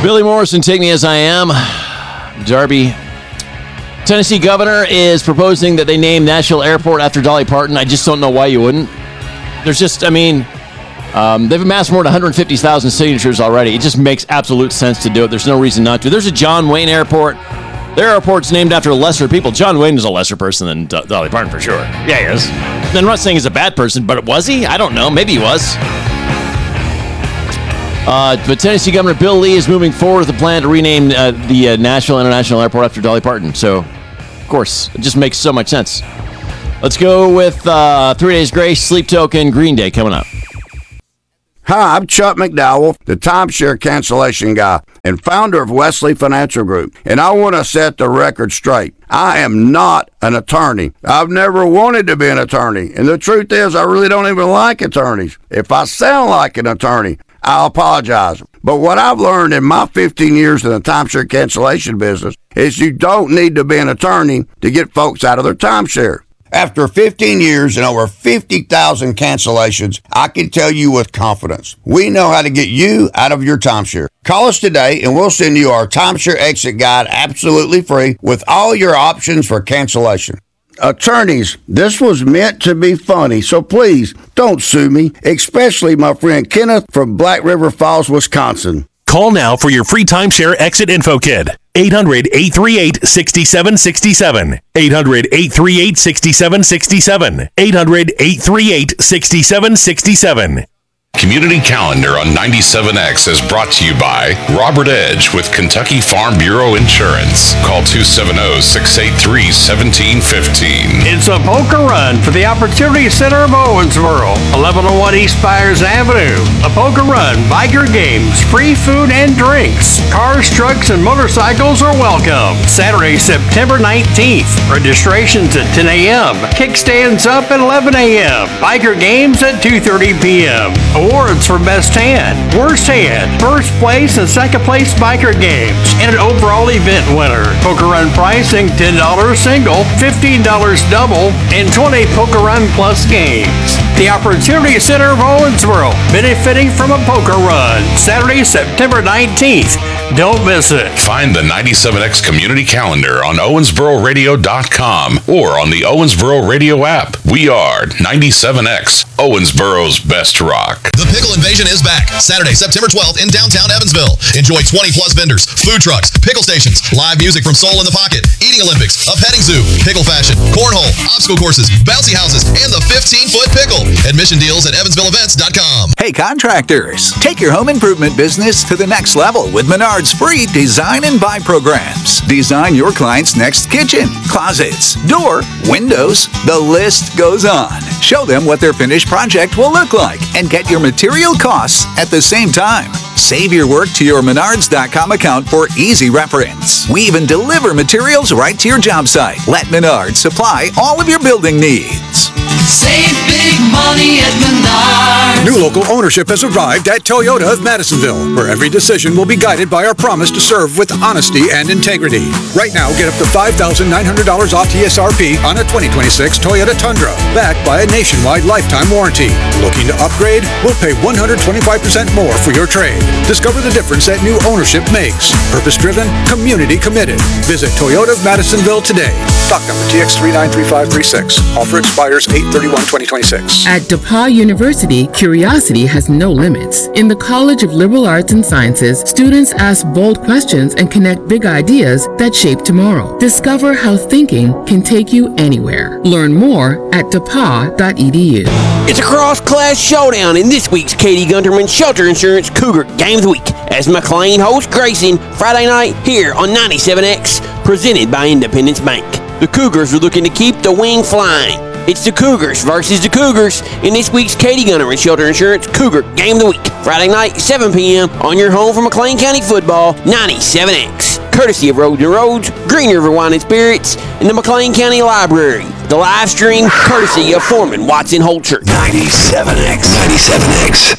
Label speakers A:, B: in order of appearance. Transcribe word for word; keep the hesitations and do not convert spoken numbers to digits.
A: Billy Morrison, Take Me As I Am. Darby. Tennessee governor is proposing that they name Nashville Airport after Dolly Parton. I just don't know why you wouldn't. There's just, I mean, um, they've amassed more than one hundred fifty thousand signatures already. It just makes absolute sense to do it. There's no reason not to. There's a John Wayne Airport. Their airport's named after lesser people. John Wayne is a lesser person than D- Dolly Parton for sure. Yeah, he is. And I'm not saying he's a bad person, but was he? I don't know. Maybe he was. Uh, but Tennessee Governor Bill Lee is moving forward with a plan to rename uh, the uh, Nashville International Airport after Dolly Parton. So, of course, it just makes so much sense. Let's go with uh, Three Days Grace, Sleep Token, Green Day coming up.
B: Hi, I'm Chuck McDowell, the timeshare cancellation guy and founder of Wesley Financial Group, and I want to set the record straight. I am not an attorney. I've never wanted to be an attorney, and the truth is I really don't even like attorneys. If I sound like an attorney, I apologize. But what I've learned in my fifteen years in the timeshare cancellation business is you don't need to be an attorney to get folks out of their timeshare. After fifteen years and over fifty thousand cancellations, I can tell you with confidence, we know how to get you out of your timeshare. Call us today and we'll send you our timeshare exit guide absolutely free with all your options for cancellation. Attorneys, this was meant to be funny, so please don't sue me, especially my friend Kenneth from Black River Falls, Wisconsin.
C: Call now for your free timeshare exit info kit. eight hundred, eight three eight, six seven six seven. eight hundred, eight three eight, six seven six seven. eight hundred, eight three eight, six seven six seven.
D: Community Calendar on ninety-seven X is brought to you by Robert Edge with Kentucky Farm Bureau Insurance. Call two seven zero, six eight three, one seven one five.
E: It's a poker run for the Opportunity Center of Owensboro, eleven oh one East Byers Avenue. A poker run, biker games, free food and drinks. Cars, trucks, and motorcycles are welcome. Saturday, September nineteenth. Registrations at ten a.m. Kickstands up at eleven a.m. Biker games at two thirty p.m. Awards for Best Hand, Worst Hand, First Place and Second Place Biker Games, and an overall event winner. Poker Run pricing ten dollars single, fifteen dollars double, and twenty dollars Poker Run Plus games. The Opportunity Center of Owensboro, benefiting from a poker run. Saturday, September nineteenth. Don't miss it.
D: Find the ninety-seven X Community Calendar on Owensboro Radio dot com or on the Owensboro Radio app. We are ninety-seven X, Owensboro's best rock.
F: The Pickle Invasion is back. Saturday, September twelfth in downtown Evansville. Enjoy twenty plus vendors, food trucks, pickle stations, live music from Soul in the Pocket, eating Olympics, a petting zoo, pickle fashion, cornhole, obstacle courses, bouncy houses, and the fifteen foot pickle. Admission deals at evansville events dot com.
G: Hey contractors, take your home improvement business to the next level with Menard's free design and buy programs. Design your client's next kitchen, closets, door, windows, the list goes on. Show them what their finished project will look like and get your material costs at the same time. Save your work to your menards dot com account for easy reference. We even deliver materials right to your job site. Let Menards supply all of your building needs.
H: Save big money at Menards.
I: New local ownership has arrived at Toyota of Madisonville, where every decision will be guided by our promise to serve with honesty and integrity. Right now, get up to five thousand nine hundred dollars off T S R P on a twenty twenty-six Toyota Tundra, backed by a nationwide lifetime warranty. Looking to upgrade? We'll pay one hundred twenty-five percent more for your trade. Discover the difference that new ownership makes. Purpose-driven, community-committed. Visit Toyota of Madisonville today. Stock number T X three nine three five three six. Offer expires eight thirty-one twenty twenty-six.
J: At DePauw University, curiosity has no limits. In the College of Liberal Arts and Sciences, students ask bold questions and connect big ideas that shape tomorrow. Discover how thinking can take you anywhere. Learn more at depaw dot e d u.
K: It's a cross-class showdown in this week's Katie Gunterman Shelter Insurance Cougar Game of the Week as McLean hosts Grayson Friday night here on ninety-seven X, presented by Independence Bank. The Cougars are looking to keep the wing flying. It's the Cougars versus the Cougars in this week's Katie Gunterman Shelter Insurance Cougar Game of the Week. Friday night, seven p.m. on your home for McLean County football, ninety-seven X. Courtesy of Roads and Roads, Green River Wine and Spirits, and the McLean County Library. The live stream courtesy of Foreman Watson Holcher.
L: ninety-seven X. ninety-seven X.